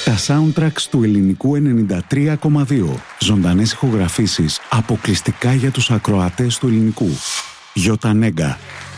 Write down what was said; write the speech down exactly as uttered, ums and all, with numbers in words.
Τα soundtracks του ελληνικού ενενήντα τρία κόμμα δύο. Ζωντανές ηχογραφήσεις αποκλειστικά για τους ακροατές του ελληνικού. Γιώτα Νέγκα.